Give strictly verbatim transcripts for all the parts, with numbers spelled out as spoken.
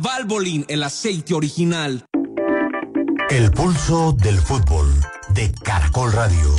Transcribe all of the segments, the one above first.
Valvoline, el aceite original. El pulso del fútbol de Caracol Radio.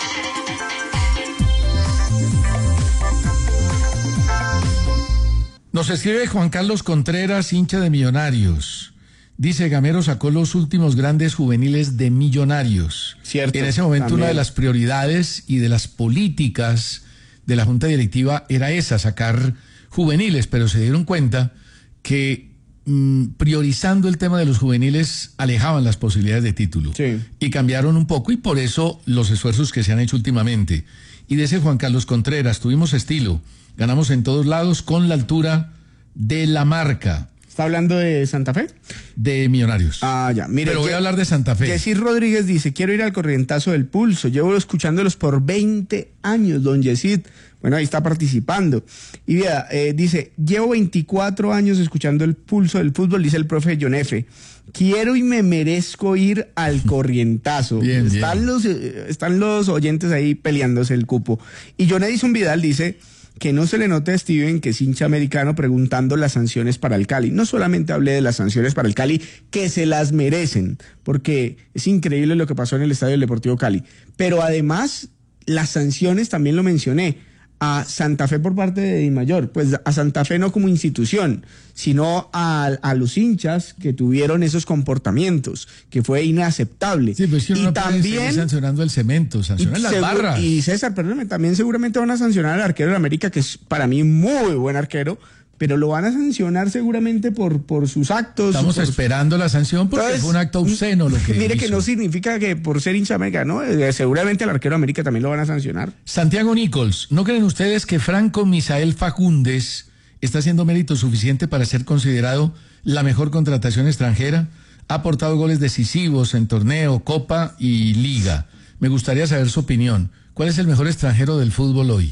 Nos escribe Juan Carlos Contreras, hincha de Millonarios. Dice, Gamero sacó los últimos grandes juveniles de Millonarios. Cierto. En ese momento también. Una de las prioridades y de las políticas de la Junta Directiva era esa, sacar juveniles, pero se dieron cuenta que mmm, priorizando el tema de los juveniles alejaban las posibilidades de título. Sí. Y cambiaron un poco, y por eso los esfuerzos que se han hecho últimamente. Y dice Juan Carlos Contreras, tuvimos estilo, ganamos en todos lados con la altura de la marca. ¿Está hablando de Santa Fe? De Millonarios. Ah, ya. Mire, Pero voy Ye- a hablar de Santa Fe. Jessy Rodríguez dice, quiero ir al corrientazo del pulso. Llevo escuchándolos por veinte años, don Yesid. Bueno, ahí está participando. Y vea, eh, dice, llevo veinticuatro años escuchando el pulso del fútbol, dice el profe John F. Quiero y me merezco ir al corrientazo. Bien, están, bien. Los, eh, están los oyentes ahí peleándose el cupo. Y John Edison Vidal dice que no se le note a Steven, que es hincha americano, preguntando las sanciones para el Cali. No solamente hablé de las sanciones para el Cali, que se las merecen, porque es increíble lo que pasó en el Estadio del Deportivo Cali. Pero además, las sanciones también lo mencioné. A Santa Fe por parte de Di Mayor, pues a Santa Fe no como institución, sino a, a los hinchas que tuvieron esos comportamientos, que fue inaceptable. Sí, pues que uno y no puede seguir también sancionando el cemento, sancionan las segu- barras. Y César, perdóname, también seguramente van a sancionar al arquero de América, que es para mí muy buen arquero, pero lo van a sancionar seguramente por, por sus actos. Estamos por- esperando la sanción porque Entonces, fue un acto obsceno lo que Mire que hizo. no significa que por ser hincha de América, ¿no? Eh, Seguramente al arquero de América también lo van a sancionar. Santiago Nichols, ¿no creen ustedes que Franco Misael Fagundes está haciendo mérito suficiente para ser considerado la mejor contratación extranjera? Ha aportado goles decisivos en torneo, Copa y Liga. Me gustaría saber su opinión. ¿Cuál es el mejor extranjero del fútbol hoy?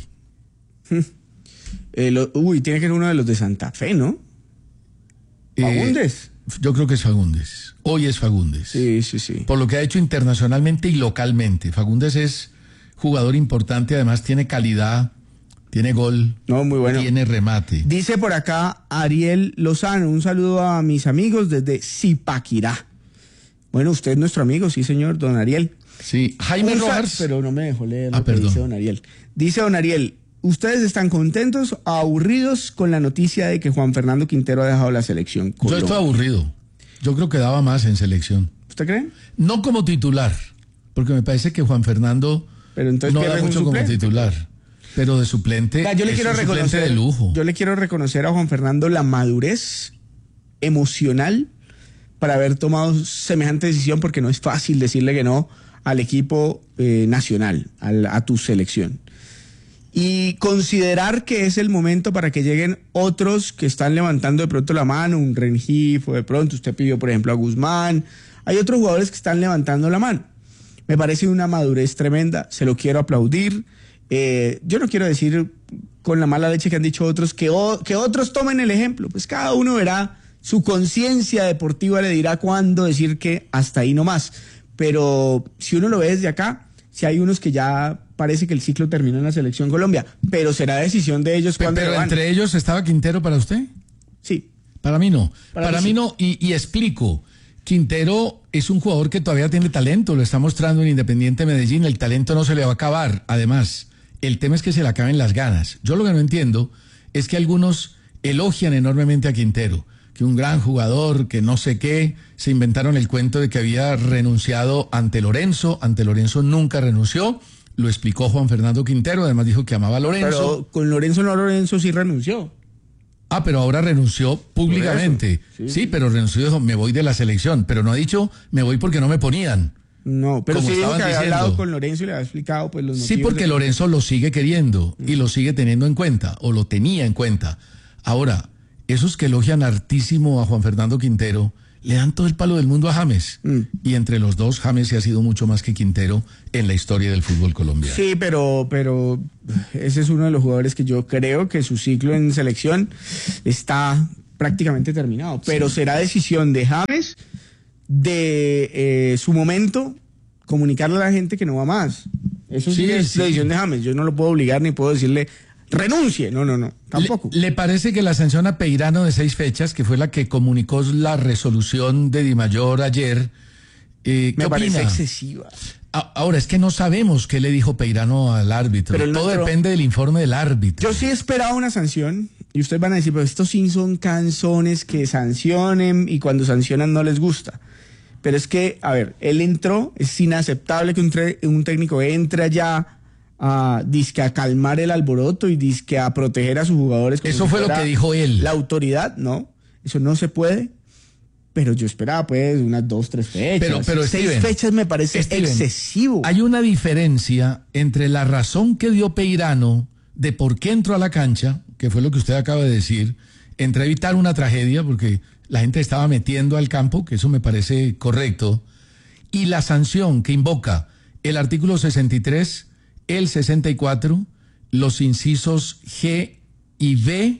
Eh, lo- uy, tiene que ser uno de los de Santa Fe, ¿no? Fagundes. Eh, yo creo que es Fagundes. Hoy es Fagundes. Sí, sí, sí. Por lo que ha hecho internacionalmente y localmente. Fagundes es jugador importante, además tiene calidad, tiene gol, No, muy bueno. tiene remate. Dice por acá Ariel Lozano, un saludo a mis amigos desde Zipaquirá. Bueno, usted es nuestro amigo, sí señor, don Ariel. Sí, Jaime Un sa- Rojas. Pero no me dejó leer Ah, lo que perdón. dice don Ariel. Dice don Ariel, ¿ustedes están contentos o aburridos con la noticia de que Juan Fernando Quintero ha dejado la selección Yo Colombia? estoy aburrido. Yo creo que daba más en selección. ¿Usted cree? No como titular, porque me parece que Juan Fernando Pero entonces no pierde da un mucho como suplente. titular. Pero de suplente, Vea, yo le es quiero un suplente reconocer de lujo. Yo le quiero reconocer a Juan Fernando la madurez emocional para haber tomado semejante decisión, porque no es fácil decirle que no al equipo eh, nacional, al- a tu selección. Y considerar que es el momento para que lleguen otros que están levantando de pronto la mano, un Rengifo, de pronto usted pidió por ejemplo a Guzmán, hay otros jugadores que están levantando la mano. Me parece una madurez tremenda, se lo quiero aplaudir. Eh, yo no quiero decir con la mala leche que han dicho otros que, o- que otros tomen el ejemplo, pues cada uno verá, su conciencia deportiva le dirá cuándo decir que hasta ahí nomás. Pero si uno lo ve desde acá, si hay unos que ya parece que el ciclo terminó en la selección Colombia, pero será decisión de ellos Pe- cuándo Pero lo van. entre ellos estaba Quintero para usted. Sí, Para mí no. Para Para, mí mí sí. no. Y, y explico. Quintero es un jugador que todavía tiene talento. Lo está mostrando en Independiente Medellín. El talento no se le va a acabar. Además, el tema es que se le acaben las ganas. Yo lo que no entiendo es que algunos elogian enormemente a Quintero. Que un gran jugador, que no sé qué. Se inventaron el cuento de que había renunciado ante Lorenzo. Ante Lorenzo nunca renunció. Lo explicó Juan Fernando Quintero. Además dijo que amaba a Lorenzo. pero con Lorenzo no, Lorenzo sí renunció. Ah, pero ahora renunció públicamente. Por eso, Sí, sí. pero renunció y dijo, me voy de la selección. Pero no ha dicho, me voy porque no me ponían. No, pero Como sí dijo que estaban había diciendo. hablado con Lorenzo y le había explicado pues los Sí, motivos porque de- Lorenzo lo sigue queriendo y lo sigue teniendo en cuenta, o lo tenía en cuenta. Ahora, esos que elogian hartísimo a Juan Fernando Quintero, le dan todo el palo del mundo a James. Mm. Y entre los dos, James sí ha sido mucho más que Quintero en la historia del fútbol colombiano. Sí, pero, pero ese es uno de los jugadores que yo creo que su ciclo en selección está prácticamente terminado. Pero será decisión de James, de eh, su momento, comunicarle a la gente que no va más. Eso sí, Sí, es sí. decisión de James. Yo no lo puedo obligar ni puedo decirle, renuncie. No, no, no, tampoco. ¿Le, ¿Le parece que la sanción a Peirano de seis fechas, que fue la que comunicó la resolución de Di Mayor ayer, eh, ¿qué Me opina? parece excesiva. A- Ahora, es que no sabemos qué le dijo Peirano al árbitro. Pero él no Todo entró. depende del informe del árbitro. Yo sí esperaba una sanción y ustedes van a decir, pero estos sí son canzones que sancionen y cuando sancionan no les gusta. Pero es que, a ver, él entró, es inaceptable que un, tre- un técnico entre allá a disque a calmar el alboroto y disque a proteger a sus jugadores. como Eso si fue lo fuera que dijo él. La autoridad, no, eso no se puede. Pero yo esperaba pues unas dos, tres fechas. Pero- pero, Seis Steven, fechas me parece Steven, excesivo. Hay una diferencia entre la razón que dio Peirano de por qué entró a la cancha, que fue lo que usted acaba de decir, entre evitar una tragedia, porque la gente estaba metiendo al campo, que eso me parece correcto, y la sanción que invoca el artículo sesenta y tres, el sesenta y cuatro, los incisos G y B,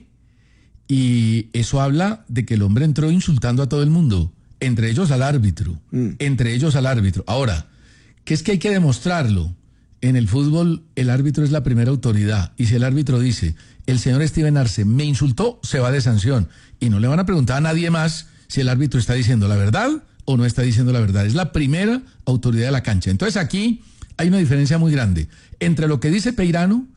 y eso habla de que el hombre entró insultando a todo el mundo, entre ellos al árbitro, Mm. entre ellos al árbitro. Ahora, que es que hay que demostrarlo. En el fútbol el árbitro es la primera autoridad y si el árbitro dice, el señor Steven Arce me insultó, se va de sanción. Y no le van a preguntar a nadie más si el árbitro está diciendo la verdad o no está diciendo la verdad. Es la primera autoridad de la cancha. Entonces aquí hay una diferencia muy grande entre lo que dice Peirano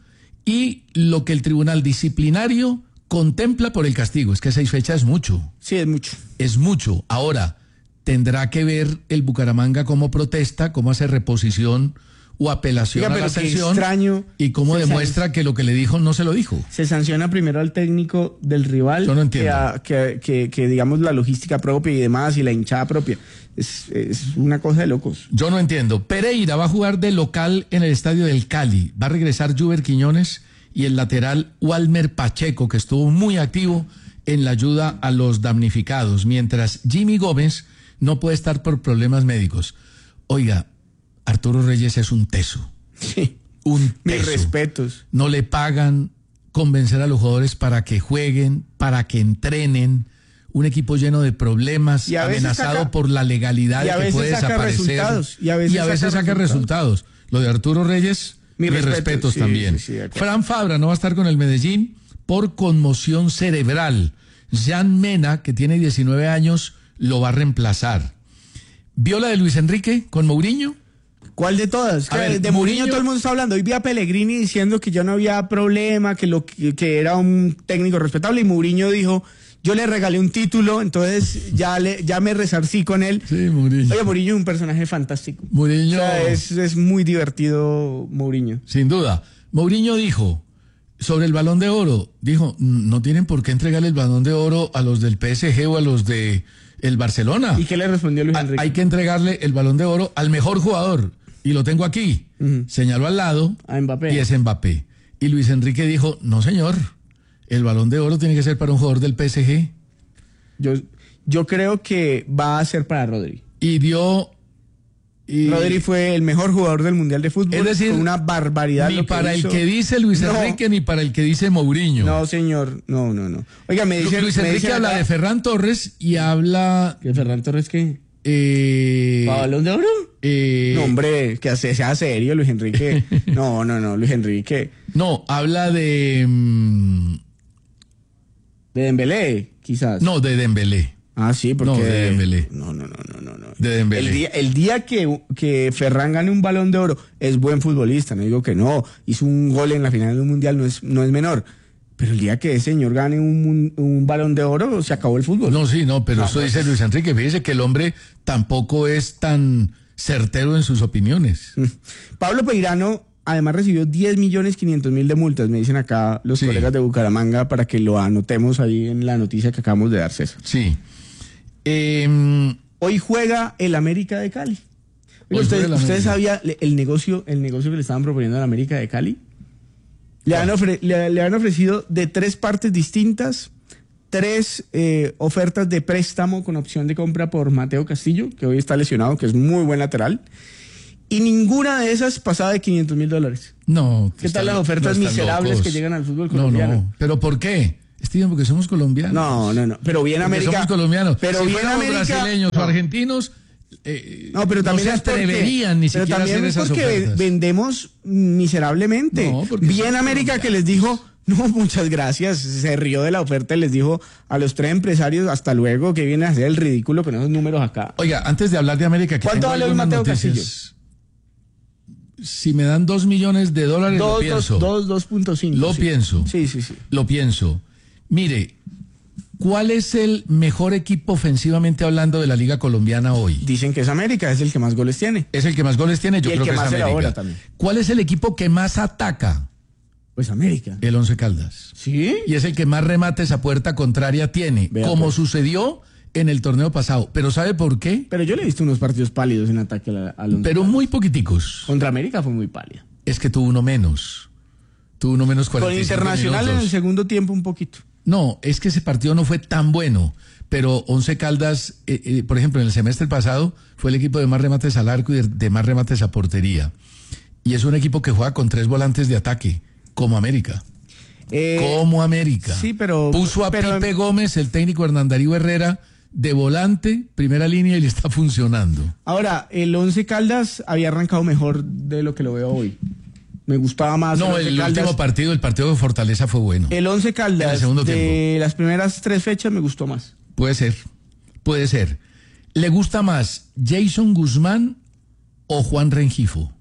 y lo que el tribunal disciplinario contempla por el castigo. Es que seis fechas es mucho. Sí, es mucho. Es mucho. Ahora, tendrá que ver el Bucaramanga cómo protesta, cómo hace reposición o apelación Oiga, a la pero qué sanción extraño. y cómo Se demuestra que lo que le dijo no se lo dijo. Se sanciona primero al técnico del rival Yo no entiendo. que, a- que, que- que, digamos la logística propia y demás y la hinchada propia. Es, es una cosa de locos. Yo no entiendo. Pereira va a jugar de local en el estadio del Cali. Va a regresar Juber Quiñones y el lateral Walmer Pacheco, que estuvo muy activo en la ayuda a los damnificados, mientras Jimmy Gómez no puede estar por problemas médicos. Oiga, Arturo Reyes es un teso. Sí. Un Mis teso. respetos. No le pagan convencer a los jugadores para que jueguen, para que entrenen. Un equipo lleno de problemas, Y a veces amenazado saca- por la legalidad y a de que veces puede saca desaparecer. resultados, y a veces saca saca resultados. resultados. Lo de Arturo Reyes, Mis mis respetos, respetos, sí, también. sí, sí, de acuerdo. Fran Fabra no va a estar con el Medellín por conmoción cerebral. Jan Mena, que tiene diecinueve años, lo va a reemplazar. ¿Vio la de Luis Enrique con Mourinho? ¿Cuál de todas? A Que ver, de Mourinho Mourinho- todo el mundo está hablando. Hoy vi a Pellegrini diciendo que ya no había problema, que, lo, que, que era un técnico respetable y Mourinho dijo, yo le regalé un título, entonces ya, le, ya me resarcí con él. Sí, Mourinho. Oye, Mourinho es un personaje fantástico. Mourinho. O sea, es, es muy divertido Mourinho. Sin duda. Mourinho dijo sobre el Balón de Oro, dijo, no tienen por qué entregarle el Balón de Oro a los del P S G o a los de el Barcelona. ¿Y qué le respondió Luis Ha- Enrique? Hay que entregarle el Balón de Oro al mejor jugador. Y lo tengo aquí. Ujú. Señaló al lado. A Mbappé. Y es Mbappé. Y Luis Enrique dijo, no señor, el Balón de Oro tiene que ser para un jugador del P S G. Yo, yo creo que va a ser para Rodri. Y dio... y- Rodri fue el mejor jugador del Mundial de Fútbol. Es decir, fue una barbaridad. ni lo que para hizo. el que dice Luis No. Enrique ni para el que dice Mourinho. No, señor. No, no, no. Oiga, me dicen... Luis me Enrique dicen habla acá- de Ferran Torres y habla... ¿Que Ferran Torres qué? Eh, ¿Para Balón de Oro? eh, No, hombre, que hace- sea serio, Luis Enrique. No, no, no, Luis Enrique. no, habla de... mm, De Dembélé, quizás. no, de Dembélé. Ah, sí, porque... No, de Dembélé. No, no, no, no, no. no. De Dembélé. El día, el día que, que Ferran gane un Balón de Oro es buen futbolista, no digo que no. Hizo un gol en la final de un Mundial, no es, no es menor. Pero el día que ese señor gane un, mun- un Balón de Oro, se acabó el fútbol. No, sí, no, pero No, eso no. dice Luis Enrique. Fíjese que el hombre tampoco es tan certero en sus opiniones. Pablo Peirano además recibió diez millones quinientos mil de multas, me dicen acá los Sí. colegas de Bucaramanga, para que lo anotemos ahí en la noticia que acabamos de dar, César. Sí. Em, Hoy juega el América de Cali. Oye, Hoy ¿usted, juega el ¿usted América. sabía le- el negocio, el negocio que le estaban proponiendo al América de Cali? Le han, ofre- le, le han ofrecido de tres partes distintas, tres eh, ofertas de préstamo con opción de compra por Mateo Castillo, que hoy está lesionado, que es muy buen lateral, y ninguna de esas pasaba de quinientos mil dólares. no. ¿Qué están- tal las ofertas no están miserables locos. que llegan al fútbol No, colombiano? no. ¿Pero por qué? Steven, porque somos colombianos. No, no, no. Pero bien Porque América. somos colombianos. Pero si bien fuéramos América. brasileños no. o argentinos, eh, No, pero también no se es porque- atreverían ni pero siquiera a también hacer es esas porque ofertas. vendemos miserablemente. No, porque Bien somos América que les colombianos. dijo, No, muchas gracias. Se rió de la oferta y les dijo a los tres empresarios, hasta luego, que vienen a hacer el ridículo con esos números acá. Oiga, antes de hablar de América, que ¿cuánto tengo vale hoy algunas Mateo noticias. Castillo? Si me dan dos millones de dólares, Dos, lo pienso. dos, dos punto cinco. Lo sí. pienso. Sí, sí, sí. Lo pienso. Mire, ¿cuál es el mejor equipo ofensivamente hablando de la Liga Colombiana hoy? Dicen que es América, es el que más goles tiene. Es el que más goles tiene, yo Y el creo que que, más es América. elabora también. ¿Cuál es el equipo que más ataca? Pues América. El Once Caldas. ¿Sí? Y es el que más remates a puerta contraria tiene, Vea, como pues. sucedió en el torneo pasado. ¿Pero sabe por qué? Pero yo le he visto unos partidos pálidos en ataque al, al Once Pero Caldas. muy poquiticos. Contra América fue muy pálido. Es que tuvo uno menos. Tuvo uno menos Con cuarenta y cinco Internacional minutos. en el segundo tiempo un poquito. No, es que ese partido no fue tan bueno, pero Once Caldas, eh, eh, por ejemplo, en el semestre pasado fue el equipo de más remates al arco y de, de más remates a portería. Y es un equipo que juega con tres volantes de ataque, como América. Eh, como América. sí, pero- Puso a pero- Pipe Gómez, el técnico Hernán Darío Herrera, de volante, primera línea, y le está funcionando. Ahora, el Once Caldas había arrancado mejor de lo que lo veo hoy. Me gustaba más No, Once el Caldas. último partido, el partido de Fortaleza fue bueno. El Once En Caldas el segundo de tiempo. las primeras tres fechas me gustó más. Puede ser, puede ser. ¿Le gusta más Jason Guzmán o Juan Rengifo?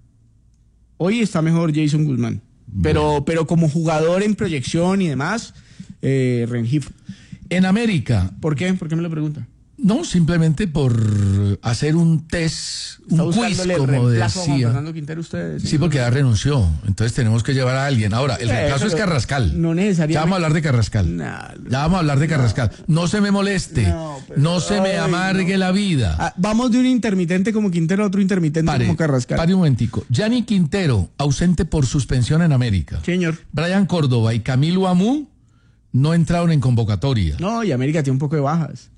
Hoy está mejor Jason Guzmán. Pero, pero como jugador en proyección y demás, eh, Rengifo. En América, ¿Por qué? ¿Por qué me lo pregunta? no, simplemente por hacer un test, ¿Está un quiz, buscándole el como reemplazo a Juan decía. Fernando Quintero ustedes? Sí, porque ya renunció, entonces tenemos que llevar a alguien. Ahora, el Eh, reemplazo es pero Carrascal. no necesariamente. Ya vamos a hablar de Carrascal. Nah, Ya vamos a hablar de Carrascal. No se me moleste, No, pero- no se me ay, amargue no. la vida. Ah, vamos de un intermitente como Quintero a otro intermitente Pare, como Carrascal. pare un momentico. Gianni Quintero, ausente por suspensión en América. Señor. Brian Córdoba y Camilo Amú no entraron en convocatoria. No, y América tiene un poco de bajas.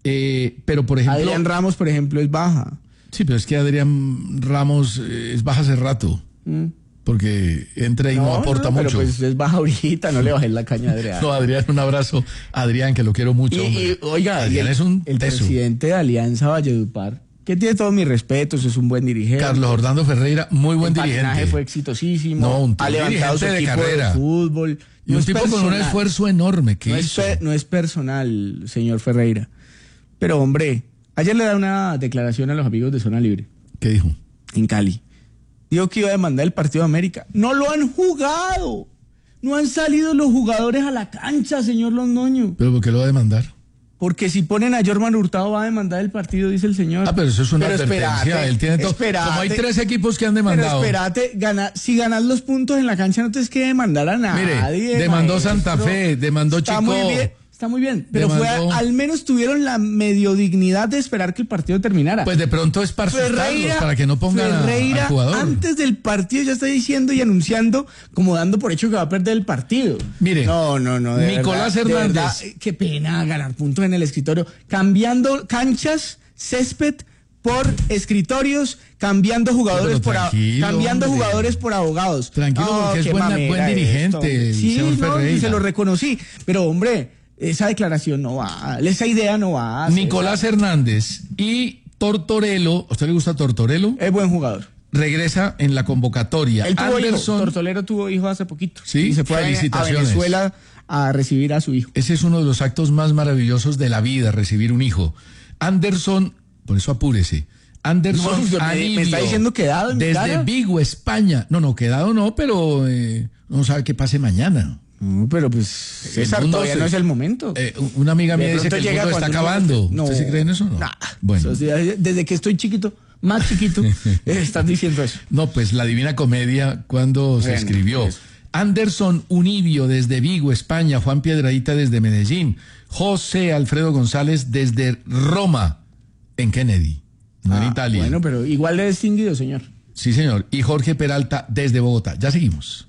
Eh, pero, por ejemplo... Adrián Ramos, por ejemplo, es baja. Sí, pero es que Adrián Ramos eh, es baja hace rato. Mm. Porque entra y no, aporta pero mucho. pues es baja ahorita, no le bajé la caña a Adrián. No, Adrián, un abrazo. Adrián, que lo quiero mucho. y, hombre. y, oiga, y Adrián el, es un el teso. presidente de Alianza Valledupar, que tiene todos mis respetos, es un buen dirigente. Carlos Orlando Ferreira, muy buen el dirigente. patinaje fue exitosísimo. No, un ha levantado su dirigente de equipo carrera. de fútbol. Y No un es tipo con un personal. esfuerzo enorme que No es, hizo. pe- no es personal, señor Ferreira. Pero hombre, ayer le da una declaración a los amigos de Zona Libre, ¿Qué dijo? en Cali. Dijo que iba a demandar el partido de América. No lo han jugado. No han salido los jugadores a la cancha, señor Londoño. ¿Pero por qué lo va a demandar? Porque si ponen a Jorman Hurtado va a demandar el partido, dice el señor. Ah, pero eso es una Pero advertencia. espérate, Él tiene todo. espérate. Como hay tres equipos que han Pero demandado. espérate, gana, si ganas los puntos en la cancha no tienes que demandar a nadie. Mire, demandó maestro. Santa Fe, demandó Está Chico. muy bien, está muy bien. Pero fue, Demandó- al menos tuvieron la medio dignidad de esperar que el partido terminara. Pues de pronto es para asustarlos, para que no pongan a- Ferreira, al jugador. antes del partido ya está diciendo y anunciando, como dando por hecho que va a perder el partido. Mire, no, no, no. de Nicolás verdad, de Hernández. verdad, eh, qué pena ganar puntos en el escritorio. Cambiando canchas, césped por escritorios, cambiando jugadores Pero por a- tranquilo, cambiando hombre. jugadores por abogados. Tranquilo, porque es qué buena- mamera buen dirigente, el Sí, señor no, Ferreira. se lo reconocí. Pero hombre, esa declaración no va, esa idea no va. Nicolás Hernández y Tortorello, ¿a usted le gusta Tortorello? es buen jugador. Regresa en la convocatoria. Él tuvo hijo, Anderson, Tortolero tuvo hijo hace poquito. Sí, y se fue a, a felicitaciones. Venezuela a recibir a su hijo. ese es uno de los actos más maravillosos de la vida, recibir un hijo. Anderson, por eso apúrese. Anderson No, me- Anilio, me está diciendo quedado en mi desde cara. Vigo, España. No, no, quedado no, pero eh, no sabe qué pase mañana. No, pero pues César, mundo todavía se- no es el momento. Eh, una amiga mía De dice pronto que el llega mundo está cuando uno- acabando. No. ¿Usted se cree en eso o no? Nah. Bueno. O sea, desde que estoy chiquito, más chiquito, eh, estás diciendo eso. No, pues la Divina Comedia, cuando se Bueno, escribió. pues. Anderson Unibio desde Vigo, España. Juan Piedradita desde Medellín. José Alfredo González desde Roma, en Kennedy, no en Ah, Italia. Bueno, pero igual de distinguido, señor. Sí, señor. Y Jorge Peralta desde Bogotá. Ya seguimos.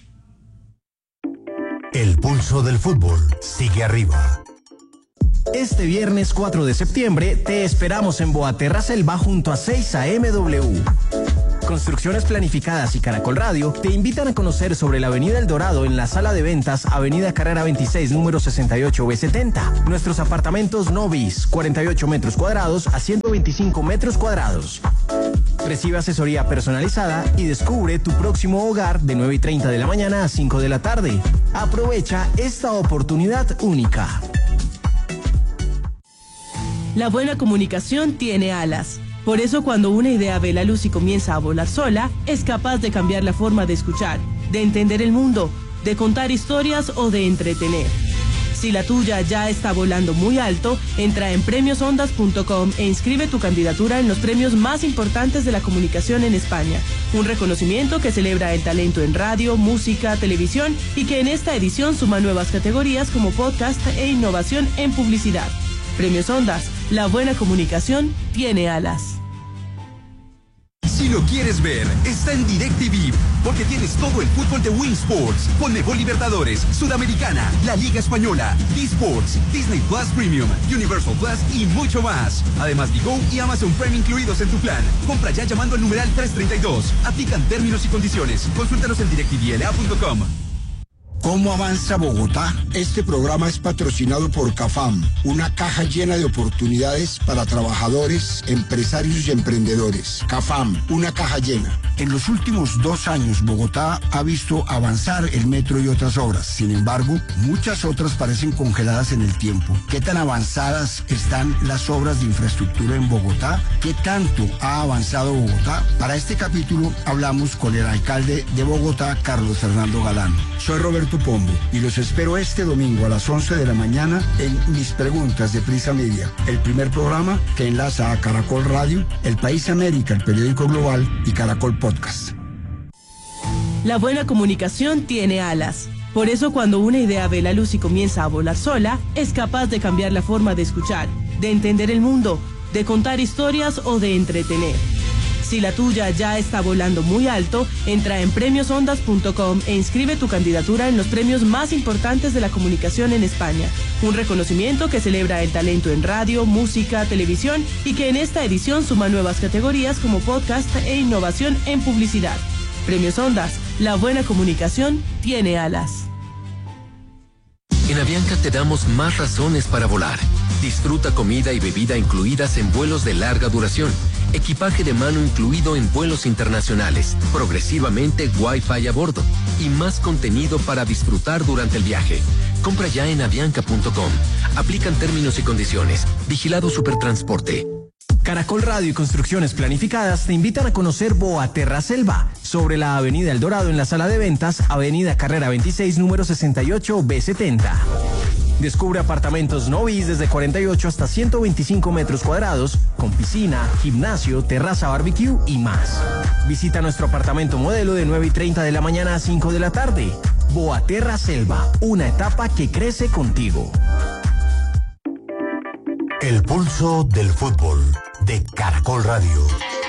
El pulso del fútbol sigue arriba. Este viernes cuatro de septiembre te esperamos en Boaterra Selva junto a seis A M W. Construcciones Planificadas y Caracol Radio te invitan a conocer sobre la Avenida El Dorado en la sala de ventas Avenida Carrera veintiséis, número sesenta y ocho B setenta. Nuestros apartamentos no bis, cuarenta y ocho metros cuadrados a ciento veinticinco metros cuadrados. Recibe asesoría personalizada y descubre tu próximo hogar de nueve y treinta de la mañana a cinco de la tarde. Aprovecha esta oportunidad única. La buena comunicación tiene alas. Por eso cuando una idea ve la luz y comienza a volar sola, es capaz de cambiar la forma de escuchar, de entender el mundo, de contar historias o de entretener. Si la tuya ya está volando muy alto, entra en premios ondas punto com e inscribe tu candidatura en los premios más importantes de la comunicación en España. Un reconocimiento que celebra el talento en radio, música, televisión y que en esta edición suma nuevas categorías como podcast e innovación en publicidad. Premios Ondas, la buena comunicación tiene alas. Si lo quieres ver, está en DirecTV, porque tienes todo el fútbol de Win Sports, Conmebol Libertadores, Sudamericana, la Liga Española, D-Sports, Disney Plus Premium, Universal Plus y mucho más. Además, Digo y Amazon Prime incluidos en tu plan. Compra ya llamando al numeral trescientos treinta y dos. Aplican términos y condiciones. Consúltanos en directivl a punto com. ¿Cómo avanza Bogotá? Este programa es patrocinado por CAFAM, una caja llena de oportunidades para trabajadores, empresarios y emprendedores. CAFAM, una caja llena. En los últimos dos años, Bogotá ha visto avanzar el metro y otras obras. Sin embargo, muchas otras parecen congeladas en el tiempo. ¿Qué tan avanzadas están las obras de infraestructura en Bogotá? ¿Qué tanto ha avanzado Bogotá? Para este capítulo hablamos con el alcalde de Bogotá, Carlos Fernando Galán. Soy Roberto Pombo y los espero este domingo a las once de la mañana en Mis Preguntas de Prisa Media, el primer programa que enlaza a Caracol Radio, El País América, el periódico global y Caracol Podcast. La buena comunicación tiene alas. Por eso cuando una idea ve la luz y comienza a volar sola, es capaz de cambiar la forma de escuchar, de entender el mundo, de contar historias o de entretener. Si la tuya ya está volando muy alto, entra en premios ondas punto com e inscribe tu candidatura en los premios más importantes de la comunicación en España. Un reconocimiento que celebra el talento en radio, música, televisión y que en esta edición suma nuevas categorías como podcast e innovación en publicidad. Premios Ondas, la buena comunicación tiene alas. En Avianca te damos más razones para volar. Disfruta comida y bebida incluidas en vuelos de larga duración. Equipaje de mano incluido en vuelos internacionales. Progresivamente Wi-Fi a bordo. Y más contenido para disfrutar durante el viaje. Compra ya en avianca punto com. Aplican términos y condiciones. Vigilado Supertransporte. Caracol Radio y Construcciones Planificadas te invitan a conocer Boaterra Selva, sobre la Avenida El Dorado en la sala de ventas, Avenida Carrera veintiséis, número sesenta y ocho B setenta. Descubre apartamentos novis desde cuarenta y ocho hasta ciento veinticinco metros cuadrados, con piscina, gimnasio, terraza barbecue y más. Visita nuestro apartamento modelo de nueve y treinta de la mañana a cinco de la tarde. Boaterra Selva, una etapa que crece contigo. El pulso del fútbol de Caracol Radio.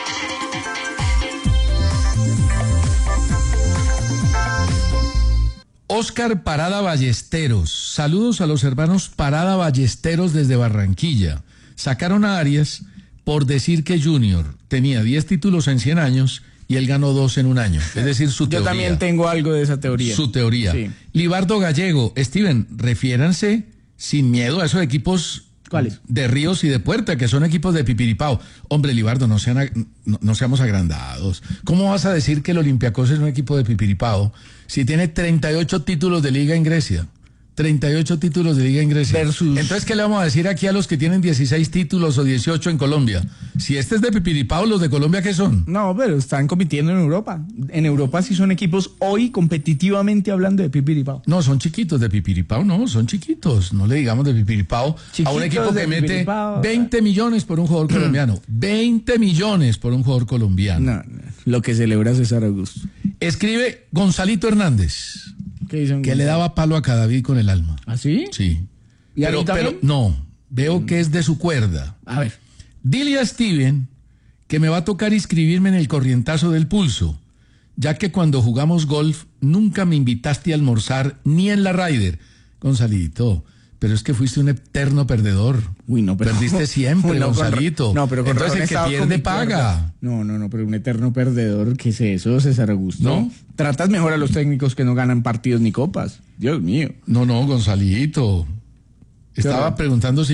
Oscar Parada Ballesteros. Saludos a los hermanos Parada Ballesteros desde Barranquilla. Sacaron a Arias por decir que Junior tenía diez títulos en cien años y él ganó dos en un año. Es decir, su teoría. Yo también tengo algo de esa teoría. Su teoría. Sí. Libardo Gallego. Steven, refiéranse sin miedo a esos equipos. ¿Cuáles? De Ríos y de Puerta, que son equipos de Pipiripao. Hombre, Libardo, no, sean, no, no seamos agrandados. ¿Cómo vas a decir que el Olympiacos es un equipo de Pipiripao si tiene treinta y ocho títulos de liga en Grecia? treinta y ocho títulos de liga en Grecia. Versus... Entonces, ¿qué le vamos a decir aquí a los que tienen dieciséis títulos o dieciocho en Colombia? Si este es de Pipiripao, ¿los de Colombia qué son? No, pero están compitiendo en Europa. En Europa sí son equipos hoy competitivamente hablando de Pipiripao. No, son chiquitos de Pipiripao, no, son chiquitos. No le digamos de Pipiripao Chiquitos a un equipo que mete Pipiripao. veinte millones por un jugador colombiano. veinte millones por un jugador colombiano. No, no, lo que celebra César Augusto. Escribe Gonzalito Hernández. ¿Qué dicen? Que le daba palo a Cadavid con el alma. ¿Ah, sí? Sí. ¿Y a pero, mí también? pero no, veo que es de su cuerda. A ver. Dile a Steven que me va a tocar inscribirme en el corrientazo del pulso, ya que cuando jugamos golf nunca me invitaste a almorzar ni en la Ryder. Gonzalito, pero es que fuiste un eterno perdedor. Uy, no, pero... Perdiste siempre, no, Gonzalito. Con, no, pero con Entonces el que pierde paga. No, no, no, pero un eterno perdedor, ¿qué es eso, César Augusto? ¿No? Tratas mejor a los técnicos que no ganan partidos ni copas. Dios mío. No, no, Gonzalito. Estaba horror. preguntando si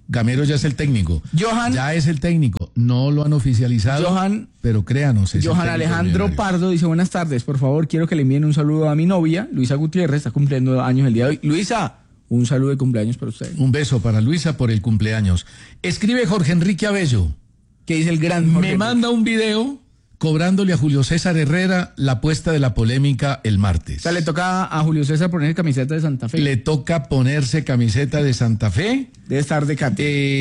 Gamero ya es el técnico. Johan. Ya es el técnico. No lo han oficializado. Johan. Pero créanos. Es Johan Alejandro Pardo dice, buenas tardes, por favor, quiero que le envíen un saludo a mi novia, Luisa Gutiérrez, está cumpliendo años el día de hoy. Luisa, un saludo de cumpleaños para usted. Un beso para Luisa por el cumpleaños. Escribe Jorge Enrique Abello. ¿Qué dice el gran Jorge? Me manda un video cobrándole a Julio César Herrera la apuesta de la polémica el martes. O sea, le toca a Julio César poner camiseta de Santa Fe. Le toca ponerse camiseta de Santa Fe. Debe estar de cate.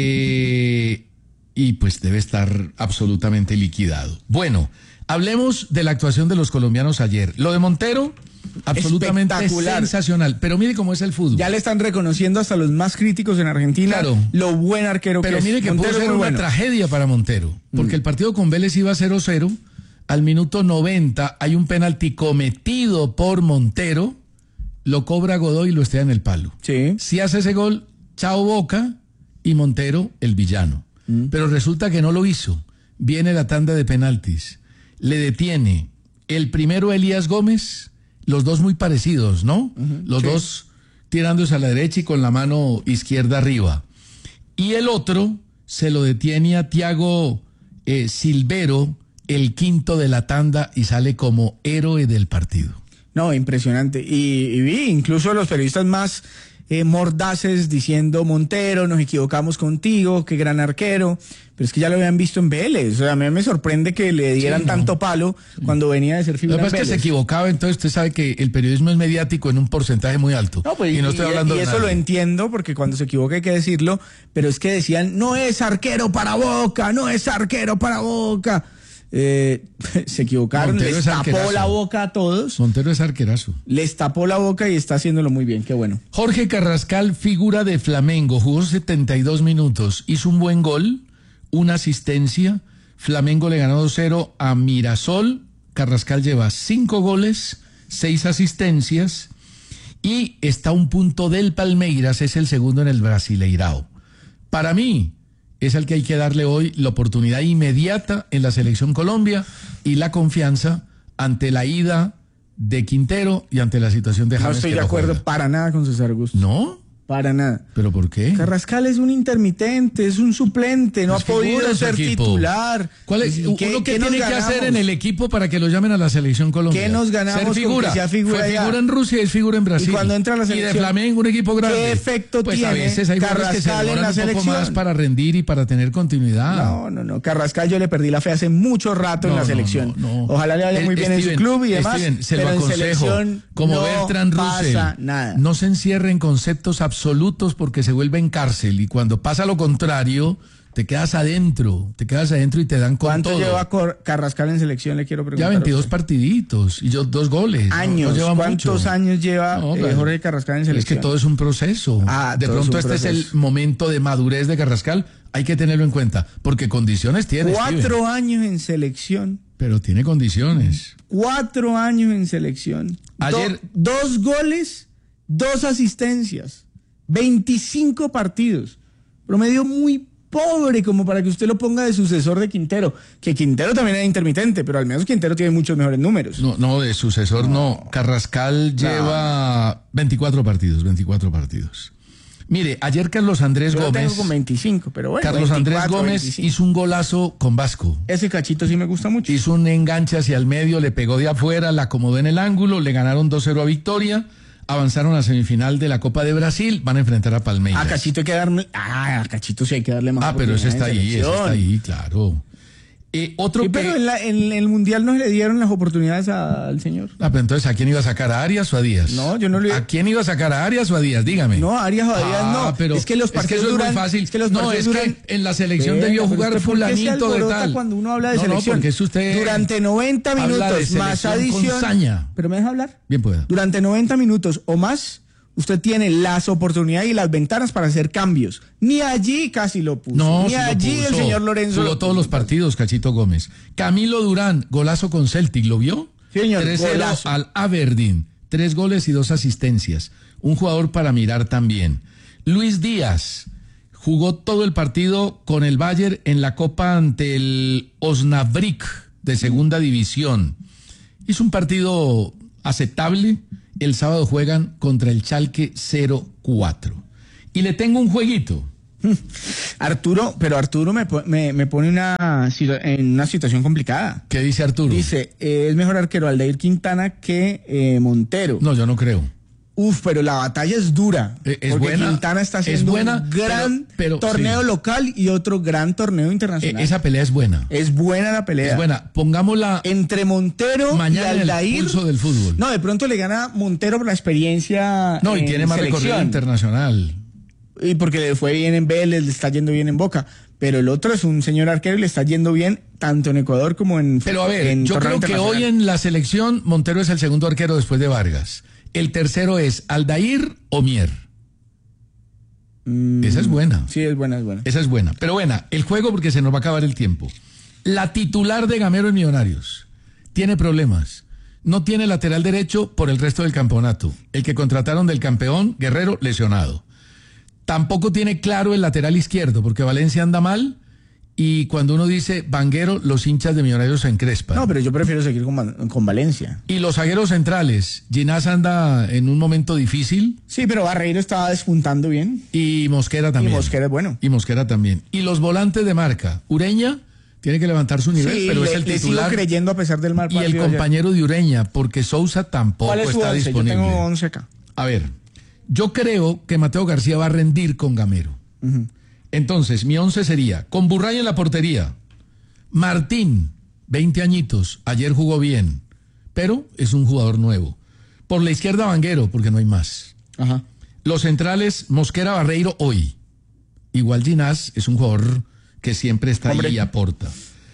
Eh, y pues debe estar absolutamente liquidado. Bueno, hablemos de la actuación de los colombianos ayer. Lo de Montero, absolutamente sensacional. Pero mire cómo es el fútbol. Ya le están reconociendo hasta los más críticos en Argentina claro. lo buen arquero pero que es. Pero mire que Montero pudo ser una bueno. tragedia para Montero. Porque mm. el partido con Vélez iba cero cero. Al minuto noventa hay un penalti cometido por Montero, lo cobra Godoy y lo estrella en el palo. Sí. Si hace ese gol, chao Boca y Montero el villano. Mm. Pero resulta que no lo hizo. Viene la tanda de penaltis. Le detiene el primero Elías Gómez, los dos muy parecidos, ¿no? Uh-huh. Los sí. dos tirándose a la derecha y con la mano izquierda arriba. Y el otro se lo detiene a Thiago eh, Silvero, el quinto de la tanda, y sale como héroe del partido. No, impresionante. Y, y vi incluso los periodistas más eh, mordaces diciendo, Montero, nos equivocamos contigo, qué gran arquero. Pero es que ya lo habían visto en Vélez. O sea, a mí me sorprende que le dieran sí, no. tanto palo sí. cuando venía de ser figura. Lo que pasa es que se equivocaba, entonces usted sabe que el periodismo es mediático en un porcentaje muy alto. No, pues, y no estoy y, hablando y de eso nada. Lo entiendo, porque cuando se equivoca hay que decirlo, pero es que decían, no es arquero para Boca, no es arquero para Boca. Eh, se equivocaron, Montero les tapó la boca a todos. Montero es arquerazo. Les tapó la boca y está haciéndolo muy bien, qué bueno. Jorge Carrascal, figura de Flamengo, jugó setenta y dos minutos, hizo un buen gol, una asistencia. Flamengo le ganó dos cero a Mirasol. Carrascal lleva cinco goles, seis asistencias y está a un punto del Palmeiras, es el segundo en el Brasileirao. Para mí es al que hay que darle hoy la oportunidad inmediata en la Selección Colombia y la confianza ante la ida de Quintero y ante la situación de James. No estoy de acuerdo juega. para nada con César Augusto. ¿No? Para nada. ¿Pero por qué? Carrascal es un intermitente, es un suplente, no pues ha podido ser equipo. titular. ¿Cuál es, ¿Qué, ¿Qué, qué tiene que hacer en el equipo para que lo llamen a la Selección Colombia? ¿Qué nos ganamos ser figura? Con que sea figura Fue allá? figura en Rusia y es figura en Brasil. Y cuando entra a la selección. Y de Flamengo, un equipo grande. ¿Qué efecto pues tiene a veces hay Carrascal que se en la demoran un selección? poco más para rendir y para tener continuidad. No, no, no. Carrascal yo le perdí la fe hace mucho rato no, en la selección. No, no, no. Ojalá le vaya muy bien Steven, en su club y demás. Steven, se pero lo aconsejo. En selección como no Bertrand Russell. Pasa nada. No se encierre en conceptos absolutos porque se vuelve en cárcel. Y cuando pasa lo contrario, te quedas adentro, te quedas adentro y te dan con ¿Cuánto todo. lleva Carrascal en selección? Le quiero preguntar. Ya veintidós partiditos y yo dos goles. Años. No, no lleva ¿Cuántos mucho. años lleva no, eh, Jorge Carrascal en selección? Es que todo es un proceso. Ah, de pronto este proceso. Es el momento de madurez de Carrascal. Hay que tenerlo en cuenta, porque condiciones tiene. Cuatro Steven. años en selección. Pero tiene condiciones. Cuatro años en selección. Ayer Do, dos goles, dos asistencias. veinticinco partidos, promedio muy pobre como para que usted lo ponga de sucesor de Quintero, que Quintero también era intermitente, pero al menos Quintero tiene muchos mejores números. No, no, de sucesor no, no. Carrascal no. lleva veinticuatro partidos, veinticuatro partidos. Mire, ayer Carlos Andrés Yo Gómez... Lo tengo con veinticinco, pero bueno. Carlos Andrés Gómez veinticinco. Hizo un golazo con Vasco. Ese cachito sí me gusta mucho. Hizo un enganche hacia el medio, le pegó de afuera, la acomodó en el ángulo, le ganaron dos cero a Victoria. Avanzaron a la semifinal de la Copa de Brasil, van a enfrentar a Palmeiras. A Cachito hay que darle, ah, a Cachito sí hay que darle más. Ah, pero ese está ahí, ese está ahí, claro. Eh, otro sí, que... pero en, la, en el Mundial no le dieron las oportunidades a, al señor. Ah, pero entonces, ¿a quién iba a sacar? ¿A Arias o a Díaz? No, yo no le... ¿A quién iba a sacar? ¿A Arias o a Díaz? Dígame. No, Arias o a Díaz ah, no. Pero es que los partidos es que eso duran... es muy fácil. Es que los no, es duran... que en la selección Venga, debió jugar fulanito de tal. Cuando uno habla de no, selección. No, porque es usted... Durante noventa minutos más adición... ¿Pero me deja hablar? Bien pueda. Durante noventa minutos o más... Usted tiene las oportunidades y las ventanas para hacer cambios. Ni allí casi lo puso. No, Ni sí allí el señor Lorenzo. Jugó todos los partidos, Cachito Gómez. Camilo Durán, golazo con Celtic, ¿lo vio? Sí, señor, tres cero al Aberdeen. Tres goles y dos asistencias. Un jugador para mirar también. Luis Díaz jugó todo el partido con el Bayern en la Copa ante el Osnabrück de Segunda División. Hizo un partido aceptable. El sábado juegan contra el Schalke cero cuatro. Y le tengo un jueguito. Arturo, pero Arturo me, me, me pone una, en una situación complicada. ¿Qué dice Arturo? Dice, eh, es mejor arquero Aldair Quintana que eh, Montero. No, yo no creo. Uf, pero la batalla es dura. Es, es porque buena. Quintana está haciendo es buena, un gran pero, pero, torneo sí. local y otro gran torneo internacional. Esa pelea es buena. Es buena la pelea. Es buena. Pongámosla entre Montero mañana y Aldair. En el pulso del fútbol. No, de pronto le gana Montero por la experiencia. No, y tiene más selección. recorrido internacional. Y porque le fue bien en Vélez, le está yendo bien en Boca. Pero el otro es un señor arquero y le está yendo bien tanto en Ecuador como en. Pero a ver, en yo creo que hoy en la selección Montero es el segundo arquero después de Vargas. El tercero es Aldair o Mier. Mm, Esa es buena. Sí, es buena, es buena. Esa es buena. Pero buena, el juego porque se nos va a acabar el tiempo. La titular de Gamero en Millonarios tiene problemas. No tiene lateral derecho por el resto del campeonato. El que contrataron del campeón, Guerrero, lesionado. Tampoco tiene claro el lateral izquierdo porque Valencia anda mal. Y cuando uno dice Vanguero, los hinchas de Millonarios se encrespan. No, pero yo prefiero seguir con, con Valencia. Y los zagueros centrales, Ginás anda en un momento difícil. Sí, pero Barreiro estaba despuntando bien. Y Mosquera también. Y Mosquera es bueno. Y Mosquera también. Y los volantes de marca, Ureña tiene que levantar su nivel, sí, pero le, es el titular. Le sigo creyendo a pesar del mal partido. Y el compañero de Ureña, porque Sousa tampoco ¿Cuál es su está once? disponible. Yo tengo once acá. A ver, yo creo que Mateo García va a rendir con Gamero. Uh-huh. Entonces, mi once sería, con Burray en la portería, Martín, veinte añitos, ayer jugó bien, pero es un jugador nuevo. Por la izquierda, Vanguero, porque no hay más. Ajá. Los centrales, Mosquera, Barreiro, hoy. Igual Ginás es un jugador que siempre está Hombre. ahí y aporta.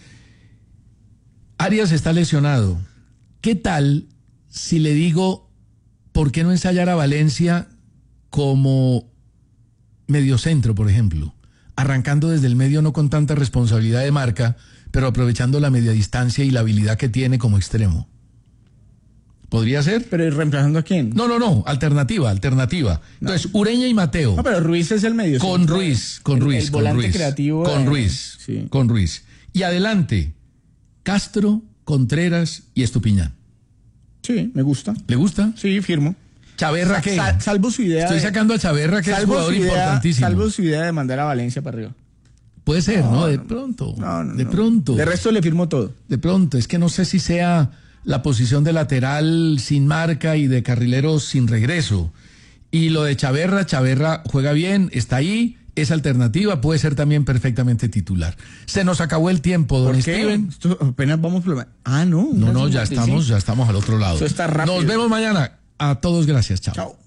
Arias está lesionado. ¿Qué tal si le digo, ¿por qué no ensayar a Valencia como mediocentro, por ejemplo? Arrancando desde el medio, no con tanta responsabilidad de marca, pero aprovechando la media distancia y la habilidad que tiene como extremo. ¿Podría ser? ¿Pero reemplazando a quién? No, no, no, alternativa, alternativa. No. Entonces, Ureña y Mateo. No, pero Ruiz es el medio. Con Ruiz, con el, Ruiz, el con volante Ruiz. creativo. Con de... Ruiz, sí. con Ruiz. Y adelante, Castro, Contreras y Estupiñán. Sí, me gusta. ¿Le gusta? Sí, firmo. ¿Chaverra qué? Sal, salvo su idea. Estoy sacando a Chaverra, que es un jugador idea, importantísimo. Salvo su idea de mandar a Valencia para arriba. Puede ser, ¿no? no De no, pronto. No, no, de no. pronto. De resto le firmo todo. De pronto. Es que no sé si sea la posición de lateral sin marca y de carrilero sin regreso. Y lo de Chaverra, Chaverra juega bien, está ahí, es alternativa, puede ser también perfectamente titular. Se nos acabó el tiempo, don ¿Por qué? Steven. Esto apenas vamos por... Ah, no. No, no, ya estamos, ya estamos al otro lado. Eso está rápido. Nos vemos mañana. A todos, gracias. Chao. Chao.